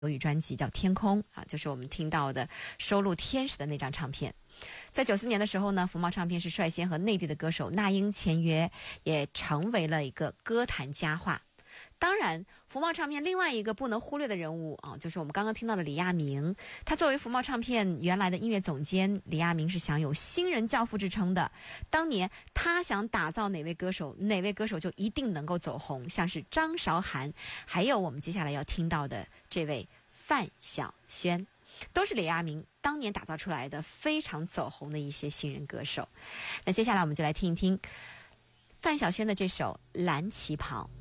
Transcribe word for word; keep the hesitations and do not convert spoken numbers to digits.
国语专辑叫《天空》啊，就是我们听到的收录《天使》的那张唱片。在九四年的时候呢，福茂唱片是率先和内地的歌手那英签约，也成为了一个歌坛佳话。当然，福茂唱片另外一个不能忽略的人物啊，就是我们刚刚听到的李亚明。他作为福茂唱片原来的音乐总监，李亚明是享有新人教父之称的。当年他想打造哪位歌手，哪位歌手就一定能够走红，像是张韶涵，还有我们接下来要听到的这位范晓萱，都是李亚明当年打造出来的非常走红的一些新人歌手。那接下来我们就来听一听范晓萱的这首《蓝旗袍》。